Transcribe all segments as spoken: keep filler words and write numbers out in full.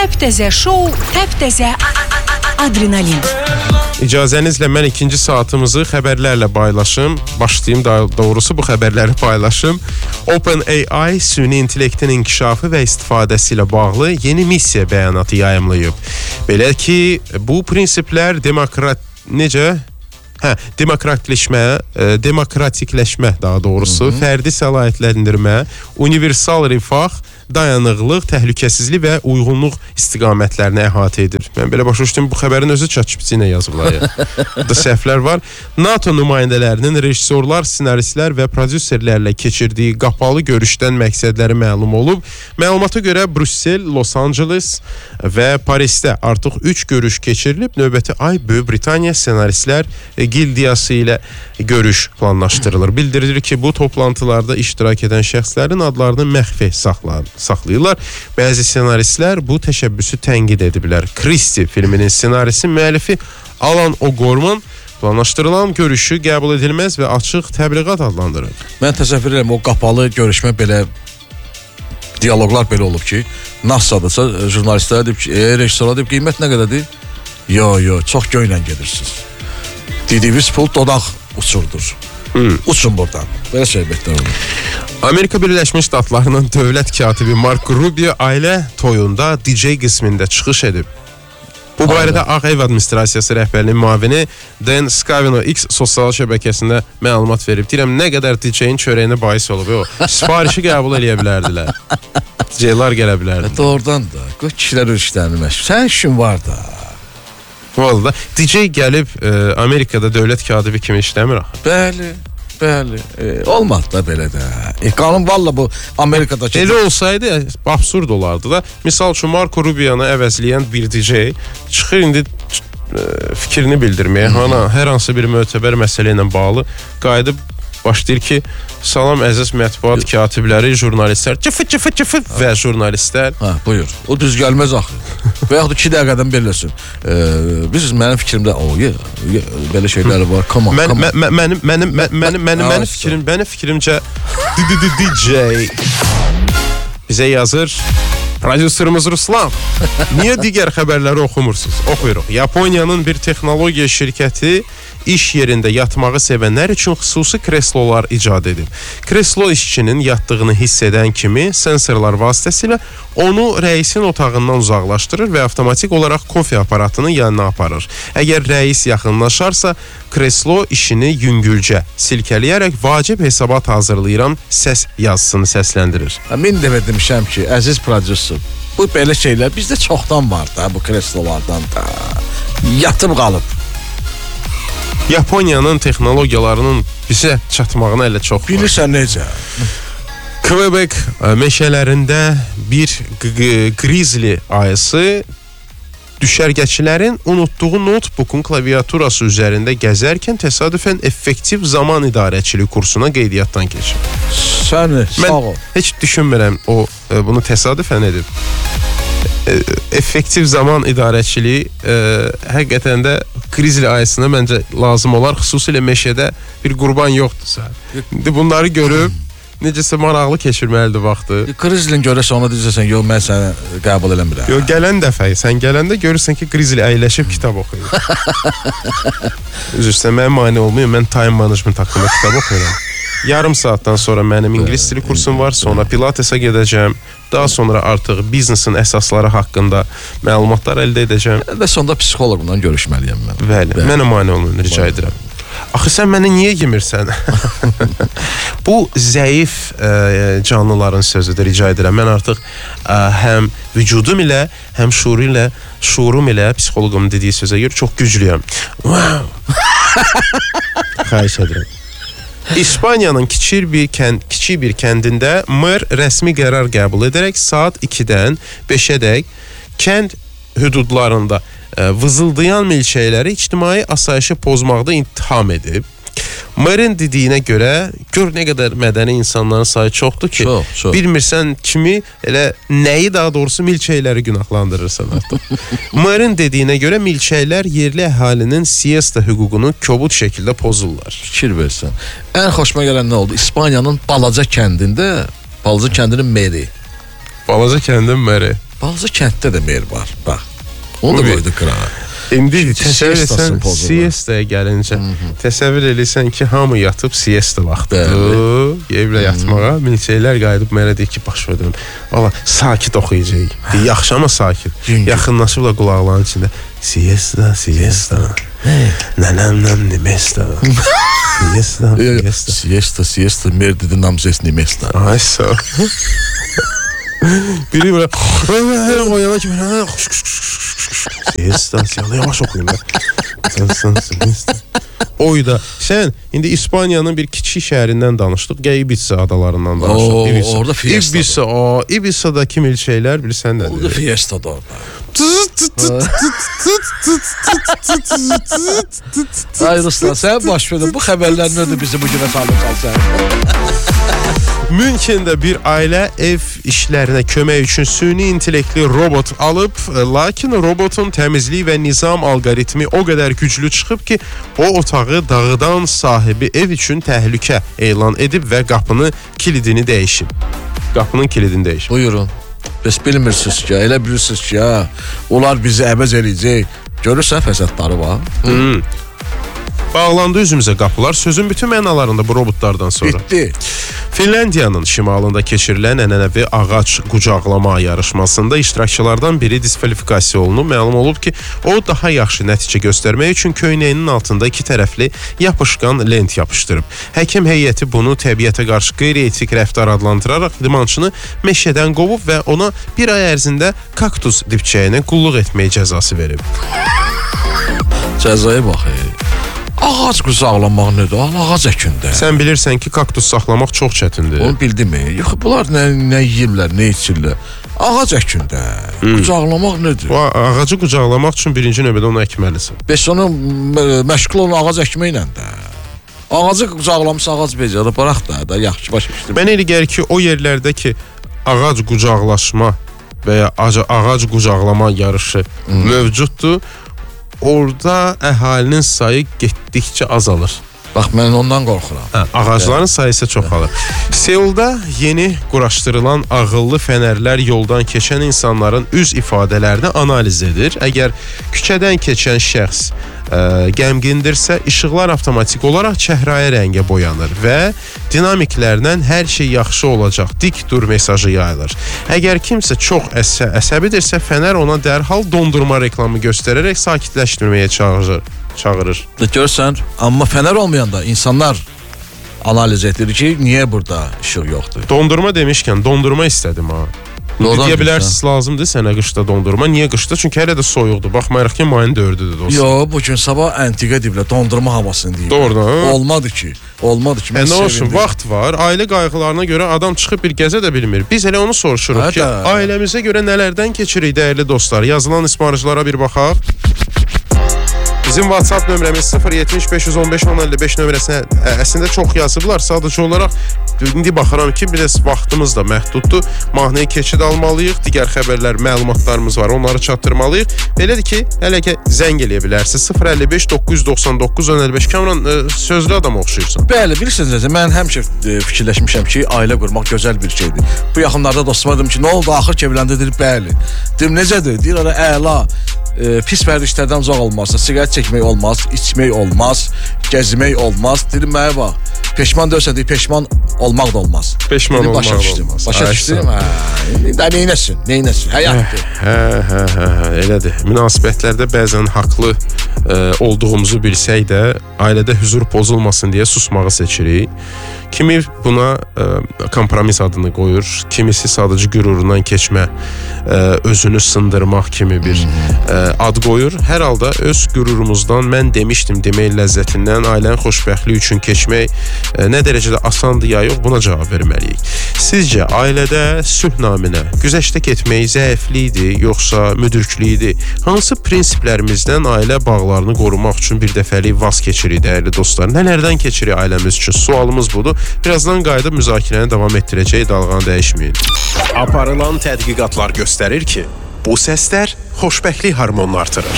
Təptəzə şou, təptəzə adrenalin. İcazənizlə mən ikinci saatımızı xəbərlərlə paylaşım. Başlayayım daha doğrusu bu xəbərləri paylaşım. OpenAI süni intellektin inkişafı və istifadəsi ilə bağlı yeni missiya bəyanatı yayımlayıb. Belə ki, bu prinsiplər demokrat necə Hə, demokratləşmə, e, demokratikləşmə daha doğrusu, Hı -hı. fərdi səlahiyyətləndirmə, universal rifah, dayanıqlıq, təhlükəsizlik və uyğunluq istiqamətlərini əhatə edir. Mən belə başa düşdüm, bu xəbərin özü ChatGPT ilə yazıblar. Burada səhvlər var. NATO nümayəndələrinin rejissorlar, ssenaristlər və prodüserlərlə keçirdiyi qapalı görüşdən məqsədləri məlum olub. Məlumata görə Brüssel, Los Angeles və Parisdə artıq üç görüş keçirilib. Növbəti ay Böyük Britaniya ssenaristlər gildiyası ilə görüş planlaşdırılır. Bildirilir ki, bu toplantılarda iştirak edən şəxslərin adlarını məxfi saxlar, saxlayırlar. Bəzi ssenaristlər bu təşəbbüsü tənqid ediblər. Christie filminin ssenarisi müəllifi Alan O'Gorman planlaşdırılan görüşü qəbul edilməz və açıq təbliğat adlandırır. Mən təsəvvür edirəm, o qapalı görüşmə belə diyaloqlar belə olub ki, NASA'dasa jurnalistlərə deyib ki, e, rejissora deyib, qiymət nə qədərdir? Yo, yo, çox göynlə gedirsiniz. Dediyimiz pul dodaq uçurdur. Hmm. Uçun buradan. Belə söhbətlər olur. Amerika Birləşmiş Ştatlarının dövlət katibi Marco Rubio ailə toyunda D J qismində çıxış edib. Bu barədə Ağ Ev Administrasiyası rəhbərinin müavini Dan Scavino X sosial şəbəkəsində məlumat verib. Deyirəm, nə qədər D J'in çörəyinə bahis olub. O, sifarişi qəbul eləyə bilərdilər. D J'lar gələ bilərdi. Doğrudan da, qoy kişilər işlərini məşğul. Sən işin var da. Vallahi D J gəlib e, Amerikada dövlət katibi kimi işləmir axı. Bəli, bəli. E, olmadı da belə də. E, qanun valla bu Amerikadakı... Elə olsaydı absurd olardı da. Misal üçün Marco Rubio'nu əvəzləyən bir D J çıxır indi e, fikrini bildirməyə. Hana, hər hansı bir mötəbər məsələ ilə bağlı qayıdıb başlayır ki, salam əziz mətbuat katibləri, jurnalistlər, çıfı çıfı çıfı və jurnalistlər. Ha, buyur. O düz gəlməz axı. Və yaxud iki dəqiqədən belirləsin. Ee, biz mənim fikrimdə o, ye, ye, belə şeylər var. Come on, come on. Mənim mənim mənim mənim mənim fikrim, mənim fikrimcə D J bizə yazır. Prodüserimiz Ruslan. Niyə digər xəbərləri oxumursunuz? Oxuyuruq. Yaponiyanın bir texnologiya şirkəti iş yerində yatmağı sevənlər üçün xüsusi kreslolar icad edib. Kreslo işçinin yatdığını hiss edən kimi sensorlar vasitəsilə onu rəisin otağından uzaqlaşdırır və avtomatik olaraq kofe aparatını yanına aparır. Əgər rəis yaxınlaşarsa, kreslo işini yüngülcə silkələyərək vacib hesabat hazırlayıram səs yazısını səsləndirir. Min dəfə demişəm ki, əziz prodüser, bu belə şeylər bizdə çoxdan var da, bu kreslolardan da. Yatıb qalıb. Yaponiyanın texnologiyalarının bizə çatmağına elə çox var. Bilirsən necə? Quebec meşələrində bir grizzly ayısı düşərgəçilərin unutduğu notebookun klaviaturası üzərində gəzərkən təsadüfən effektiv zaman idarəçiliyi kursuna qeydiyyatdan keçir. Səni, sağ ol. Mən heç düşünmürəm o bunu təsadüfən edib. Effektiv zaman idarəçiliyi e, həqiqətən də grizzly ayısına məncə lazım olar. Xüsusilə meşədə bir qurban yoxdursa. İndi bunları görüb necəsə maraqlı keçirməlidir vaxtı. Grizzlyn görəsə ona deyəcəksən, yox mən səni qəbul eləmirəm. Yox, gələn dəfə sən gələndə görürsən ki, grizzly əyləşib kitab oxuyur. Üzrsə mən mane olmayım, mən time management haqqında kitab oxuyuram. Yarım saatdan sonra mənim ingilis dili kursum var, sonra pilatesa gedəcəm. Daha sonra artıq biznesin əsasları haqqında məlumatlar əldə edəcəm. Və sonda psixoloqla görüşməliyəm mən. Bəli, Bəli. Mənə mane olun, rica edirəm. Axı sən məni niyə yemirsən? Bu zəif e, canlıların sözüdür, rica edirəm. Mən artıq e, həm vücudum ilə, həm şuur ilə, şuurum ilə psixoloqumun dediyi sözə görə çox güclüyəm. Wow. Xahiş edirəm. İspaniyanın kiçik bir, kənd, kiçik bir kəndində mer rəsmi qərar qəbul edərək saat ikidən beşədək kənd hüdudlarında e, vızıldayan milçəkləri ictimai asayişi pozmaqda ittiham edib. Merin dediyinə görə gör nə qədər mədəni insanların sayı çoxdur ki, çox, çox. Bilmirsən kimi elə nəyi daha doğrusu milçəkləri günahlandırırsan artıq. Merin dediyinə görə milçəklər yerli əhalinin siesta hüququnu kobud şəkildə pozurlar. Fikir versən. Ən xoşuma gələn nə oldu? İspaniyanın balaca kəndində, balaca kəndinin meri. Balaca kəndin meri. Bazı kənddə də mer var. Bax. Onu da qoydu qırağa. İndi Şimdi təsəvvür siestasını etsən, pozurlar. siestaya gəlincə, təsəvvür edirsən ki, hamı yatıb siesta vaxtıdır. Evlə yatmağa, milçəklər qayıdıb mənə deyir ki, baş verdim. Valla sakit oxuyacaq. Deyir, yaxşı ama sakit. Yaxınlaşıbla qulaqların içində siesta, siesta. Nənəm nəm nimesta. Siesta, siesta. Siesta, siesta, mer dedi namzes nimesta. Ay sağ ol. Biri böyle oyana kimi siesta, siesta, yavaş okuyun ben. Siesta. Oyda. Sən indi İspaniyanın bir kiçik şəhərindən danışdıq. Gəl Ibiza adalarından danışdıq. Oo, Ibiza. orada fiesta. Ibiza, o Ibiza'dakı milçəklər bilirsən nədir? Orada fiesta da orada. Ay Ruslan, sən baş verin. Bu xəbərlər nədir bizi bu günə salırsan sən? Münkendə bir ailə ev işlərinə kömək üçün süni intellektli robot alıb, lakin robotun təmizlik və nizam alqoritmi o qədər güclü çıxıb ki, o otağı dağıdan sahibi ev üçün təhlükə elan edib və qapını kilidini dəyişib. Qapının kilidini dəyişib. Buyurun. Bəs bilmirsiniz ki, elə bilirsiniz ki, ya, onlar bizi əvəz eləyəcək. Görürsən fəsadları var. Hmm. Bağlandı üzümüzə qapılar sözün bütün mənalarında bu robotlardan sonra. Bitdi. Finlandiyanın şimalında keçirilən ənənəvi ağac qucaqlama yarışmasında iştirakçılardan biri diskvalifikasiya olunub. Məlum olub ki, o daha yaxşı nəticə göstərmək üçün köynəyinin altında iki tərəfli yapışqan lent yapışdırıb. Həkim heyəti bunu təbiətə qarşı qeyri-etik rəftar adlandıraraq idmançını meşədən qovub və ona bir ay ərzində kaktus dibçəyinə qulluq etmək cəzası verib. Cəzaya bax. Ağac qucaqlamaq nədir? Ağac əkində. Sən bilirsən ki, kaktus saxlamaq çox çətindir. Onu bildim. Yox, bunlar nə, nə yeyirlər, nə içirlər? Ağac əkində. Hmm. Qucaqlamaq nədir? Bu ağacı qucaqlamaq üçün birinci növbədə onu əkməlisən. Bəs onu məşğul olan ağac əkməklə də. Ağacı qucaqlamsa ağac becəri bıraq da, da yaxşı başa düşdüm. Mən elə gəlir ki, o yerlərdə ki, ağac qucaqlaşma və ya ağac qucaqlama yarışı hmm. mövcuddur. Orada əhalinin sayı getdikcə azalır. Bax, mən ondan qorxuram. Hə, ağacların sayısı çoxalır. Seulda yeni quraşdırılan ağıllı fənərlər yoldan keçən insanların üz ifadələrini analiz edir. Əgər küçədən keçən şəxs ə, qəmgindirsə, işıqlar avtomatik olaraq çəhrayı rəngə boyanır və dinamiklərlə hər şey yaxşı olacaq, dik dur mesajı yayılır. Əgər kimsə çox əsə, əsəbidirsə, fənər ona dərhal dondurma reklamı göstərərək sakitləşdirməyə çağırır. çağırır. Görsən, amma fənər olmayanda insanlar analiz edir ki, niyə burada işıq yoxdur? Dondurma demişkən, dondurma istədim ha. Deyə bilərsiniz, lazımdır sənə qışda dondurma. Niyə qışda? Çünki hələ də soyuqdur. Baxmayaraq ki, mayın dördüdür dostum. Yo, bugün sabah antiqə deyiblər, dondurma havasını deyiblər. Doğrudan. Olmadı ki, olmadı ki. Mən e, nə olsun, vaxt var. Ailə qayğılarına görə adam çıxıb bir gəzə də bilmir. Biz elə onu soruşuruq hə ki, də. Ailəmizə görə nələrdən keçirik, dəyərli dostlar? Yazılan ismarıcılara bir baxaq. Bizim WhatsApp nömrəmiz sıfır yetmiş beş yüz on beş on əlli beş nömrəsinə əslində çox yazıblar. Sadəcə olaraq indi baxıram ki, bir də vaxtımız da məhduddur. Mahnıya keçid almalıyıq, digər xəbərlər, məlumatlarımız var, onları çatdırmalıyıq. Belədir ki, hələ ki zəng eləyə bilərsiniz. sıfır əlli beş doqquz yüz doxsan doqquz on əlli beş. Kamran, sözlü adam oxşuyursan. Bəli, bilirsiniz, mən həmişə fikirləşmişəm ki, ailə qurmaq gözəl bir şeydir. Bu yaxınlarda dostuma dedim ki, nə oldu, axır ki evləndi, deyir, bəli. Deyim, necədir? Deyir, ara, əla. E, pis vərdişlərdən uzaq olmazsa, siqaret çəkmək olmaz, içmək olmaz, gəzmək olmaz. Dedim, mənə bax, peşman dörsən deyir, peşman olmaq da olmaz. Peşman dedim, olmaq başa düşdüm, olmaz. Başa düşdüm, hə, neynəsin, neynəsin, həyatdır. Hə, hə, hə, hə, elədir. Münasibətlərdə bəzən haqlı e, olduğumuzu bilsək də, ailədə hüzur pozulmasın deyə susmağı seçirik. Kimi buna e, kompromis adını qoyur, kimisi sadəcə qürurundan keçmə, e, özünü sındırmaq kimi bir e, ad qoyur. Hər halda öz qürurumuzdan, mən demişdim demək ləzzətindən ailənin xoşbəxtliyi üçün keçmək e, nə dərəcədə asandır ya yox, buna cavab verməliyik. Sizcə ailədə sülh naminə güzəştə getmək zəiflikdir, yoxsa müdürklükdür? Hansı prinsiplərimizdən ailə bağlarını qorumaq üçün bir dəfəlik vaz keçirik, dəyərli dostlar? Nələrdən keçirik ailəmiz üçün? Sualımız budur. Birazdan qayıdıb müzakirəni davam etdirəcək, dalğanı dəyişməyin. Aparılan tədqiqatlar göstərir ki, bu səslər xoşbəxtlik hormonunu artırır.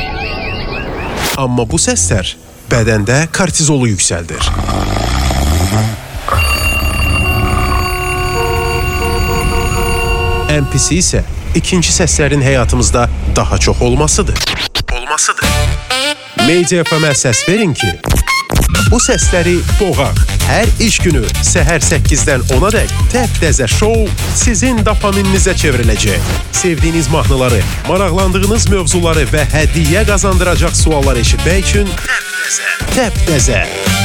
Amma bu səslər bədəndə kortizolu yüksəldir. Ən pisi isə ikinci səslərin həyatımızda daha çox olmasıdır. Olmasıdır. Media F M-ə səs verin ki, bu səsləri boğaq. Hər iş günü səhər səkkizdən ona dək təptəzə şou sizin dopaminizə çevriləcək. Sevdiyiniz mahnıları, maraqlandığınız mövzuları və hədiyyə qazandıracaq suallar eşitmək üçün təptəzə, təptəzə.